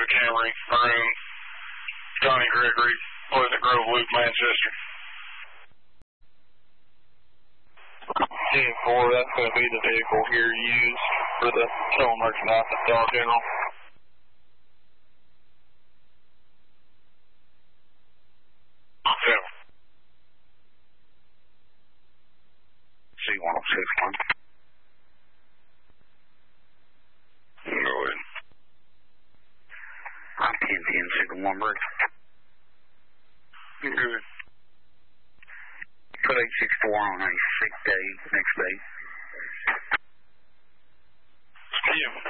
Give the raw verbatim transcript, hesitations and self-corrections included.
Camry, Maroon, Johnny Gregory, Pleasant Grove Loop, Manchester. ten four, that's going to be the vehicle here used for the stolen merchandise at Dollar General. Okay. C one oh six one. Go ahead. I'm ten ten, signal one break. Good. Put eight six four on a sick day, next day. Steve.